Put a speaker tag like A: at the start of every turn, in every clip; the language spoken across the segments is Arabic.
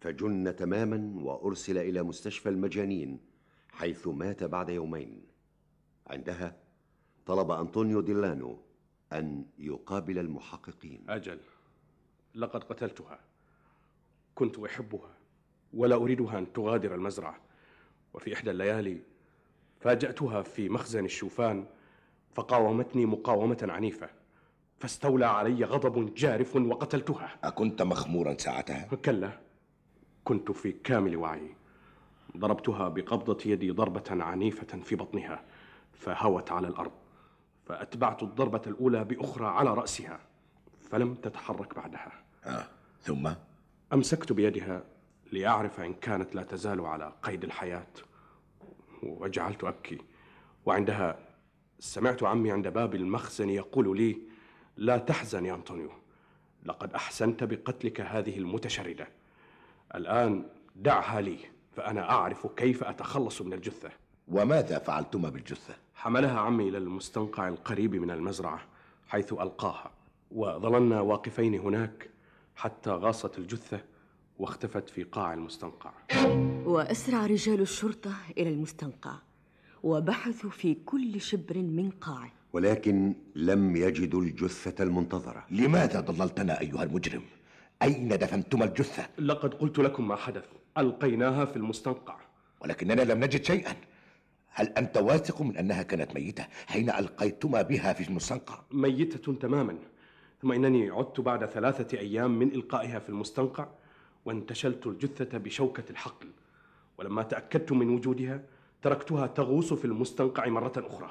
A: فجن تماما وأرسل إلى مستشفى المجانين، حيث مات بعد يومين. عندها طلب أنطونيو ديلانو أن يقابل المحققين.
B: أجل، لقد قتلتها. كنت أحبها ولا أريدها أن تغادر المزرعة. وفي إحدى الليالي فاجأتها في مخزن الشوفان، فقاومتني مقاومة عنيفة، فاستولى علي غضب جارف وقتلتها.
C: أكنت مخمورا ساعتها؟
B: كلا، كنت في كامل وعي. ضربتها بقبضة يدي ضربة عنيفة في بطنها، فهوت على الأرض، فأتبعت الضربة الأولى بأخرى على رأسها، فلم تتحرك بعدها.
C: ثم
B: أمسكت بيدها لأعرف إن كانت لا تزال على قيد الحياة، وجعلت أبكي. وعندها سمعت عمي عند باب المخزن يقول لي: لا تحزن يا أنطونيو، لقد أحسنت بقتلك هذه المتشردة. الآن دعها لي، فأنا أعرف كيف أتخلص من الجثة.
C: وماذا فعلتما بالجثة؟
B: حملها عمي إلى المستنقع القريب من المزرعة حيث ألقاها، وظللنا واقفين هناك حتى غاصت الجثة واختفت في قاع المستنقع.
D: وأسرع رجال الشرطة إلى المستنقع وبحثوا في كل شبر من قاعه،
A: ولكن لم يجدوا الجثة المنتظرة.
C: لماذا ضللتنا أيها المجرم؟ أين دفنتما الجثة؟
B: لقد قلت لكم ما حدث، ألقيناها في المستنقع.
C: ولكننا لم نجد شيئا. هل أنت واثق من أنها كانت ميتة حين ألقيتما بها في المستنقع؟
B: ميتة تماما. ثم إنني عدت بعد 3 أيام من إلقائها في المستنقع، وانتشلت الجثة بشوكة الحقل، ولما تأكدت من وجودها تركتها تغوص في المستنقع مرة أخرى.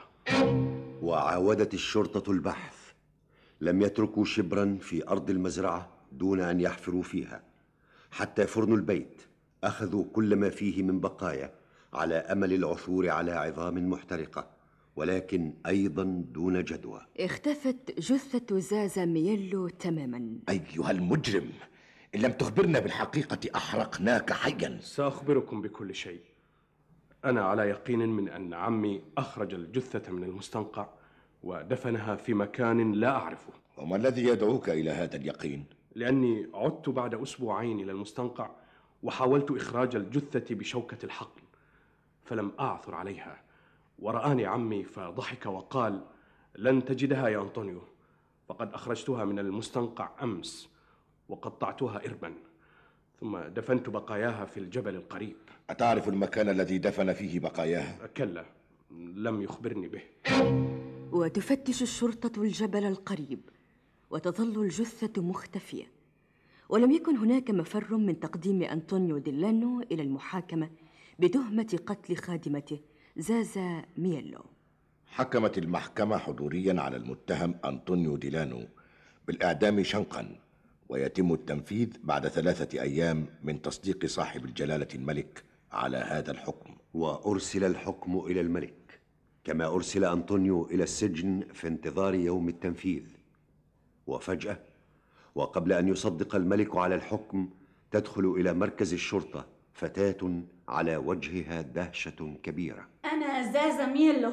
A: وعاودت الشرطة البحث. لم يتركوا شبرا في أرض المزرعة دون أن يحفروا فيها، حتى فرن البيت أخذوا كل ما فيه من بقايا على أمل العثور على عظام محترقة، ولكن أيضا دون جدوى.
D: اختفت جثة زازا مييلو تماما.
C: أيها المجرم، إن لم تخبرنا بالحقيقة أحرقناك حيا.
B: سأخبركم بكل شيء. أنا على يقين من أن عمي أخرج الجثة من المستنقع ودفنها في مكان لا أعرفه.
C: وما الذي يدعوك إلى هذا اليقين؟
B: لأني عدت بعد أسبوعين إلى المستنقع وحاولت إخراج الجثة بشوكة الحقل، فلم أعثر عليها، ورآني عمي فضحك وقال: لن تجدها يا أنطونيو، فقد أخرجتها من المستنقع أمس وقطعتها إربا، ثم دفنت بقاياها في الجبل القريب.
C: أتعرف المكان الذي دفن فيه بقاياها؟
B: كلا، لم يخبرني به.
D: وتفتش الشرطة الجبل القريب وتظل الجثة مختفية، ولم يكن هناك مفر من تقديم أنطونيو ديلانو إلى المحاكمة بتهمة قتل خادمته زازا مييلو.
C: حكمت المحكمة حضوريا على المتهم أنطونيو ديلانو بالإعدام شنقا، ويتم التنفيذ بعد 3 أيام من تصديق صاحب الجلالة الملك على هذا الحكم.
A: وأرسل الحكم إلى الملك، كما أرسل أنطونيو إلى السجن في انتظار يوم التنفيذ. وفجأة، وقبل أن يصدق الملك على الحكم، تدخل إلى مركز الشرطة فتاة على وجهها دهشة كبيرة.
E: أنا زازا مييلو.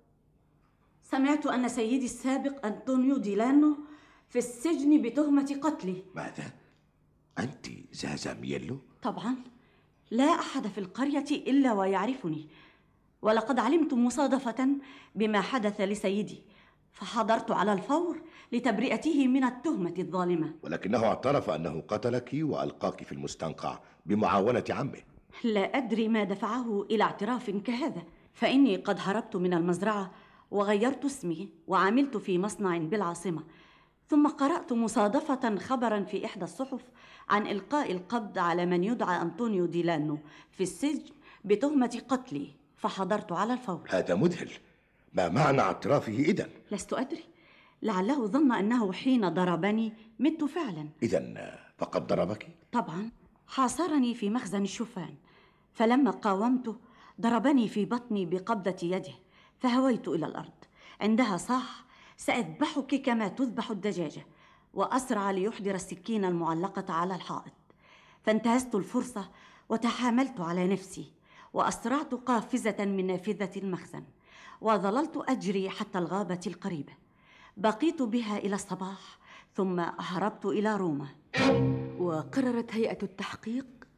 E: سمعت أن سيدي السابق أنطونيو ديلانو في السجن بتهمة قتلي.
C: ماذا؟ أنت زازا مييلو؟
E: طبعا، لا أحد في القرية إلا ويعرفني، ولقد علمت مصادفة بما حدث لسيدي، فحضرت على الفور لتبرئته من التهمة الظالمة.
C: ولكنه اعترف أنه قتلك وألقاك في المستنقع بمعاونة عمه.
E: لا أدري ما دفعه إلى اعتراف كهذا، فإني قد هربت من المزرعة وغيرت اسمي وعملت في مصنع بالعاصمة، ثم قرأت مصادفة خبرا في إحدى الصحف عن إلقاء القبض على من يدعى أنطونيو ديلانو في السجن بتهمة قتلي، فحضرت على الفور.
C: هذا مذهل. ما معنى اعترافه إذن؟
E: لست أدري، لعله ظن أنه حين ضربني مت فعلا.
C: إذن فقد ضربك؟
E: طبعا، حاصرني في مخزن الشوفان، فلما قاومته ضربني في بطني بقبضة يده، فهويت إلى الأرض. عندها صاح: سأذبحك كما تذبح الدجاجة، وأسرع ليحضر السكين المعلقة على الحائط. فانتهزت الفرصة وتحاملت على نفسي، وأسرعت قافزة من نافذة المخزن، وظللت أجري حتى الغابة القريبة. بقيت بها إلى الصباح، ثم هربت إلى روما.
D: وقررت هيئة التحقيق